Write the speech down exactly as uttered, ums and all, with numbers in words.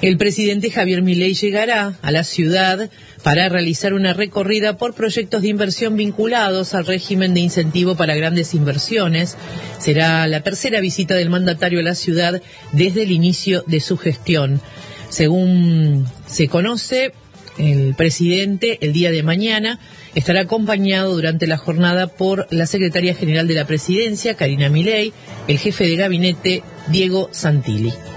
El presidente Javier Milei llegará a la ciudad para realizar una recorrida por proyectos de inversión vinculados al régimen de incentivo para grandes inversiones. Será la tercera visita del mandatario a la ciudad desde el inicio de su gestión. Según se conoce, el presidente el día de mañana estará acompañado durante la jornada por la secretaria general de la presidencia, Karina Milei, el jefe de gabinete, Diego Santilli.